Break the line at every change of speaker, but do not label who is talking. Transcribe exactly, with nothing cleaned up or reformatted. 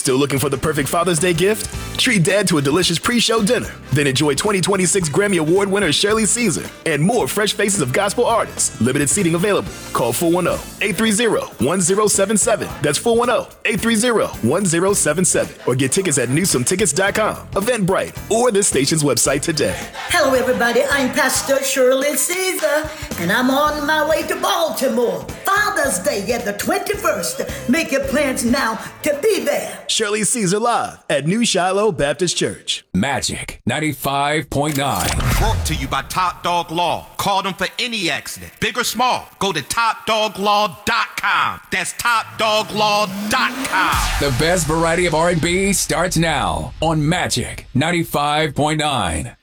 Still looking for the perfect Father's Day gift? Treat Dad to a delicious pre-show dinner. Then enjoy twenty twenty-six Grammy Award winner Shirley Caesar and more fresh faces of gospel artists. Limited seating available. Call four one zero, eight three zero, one zero seven seven. That's four one zero, eight three zero, one zero seven seven. Or get tickets at newsome tickets dot com, Eventbrite, or this station's website today.
Hello, everybody. I'm Pastor Shirley Caesar, and I'm on my way to Baltimore. Father's Day at the twenty-first. Make your plans now to be there.
Shirley Caesar live at New Shiloh Baptist Church.
Magic ninety-five point nine.
Brought to you by Top Dog Law. Call them for any accident, big or small. Go to top dog law dot com. That's top dog law dot com.
The best variety of R and B starts now on Magic ninety-five point nine.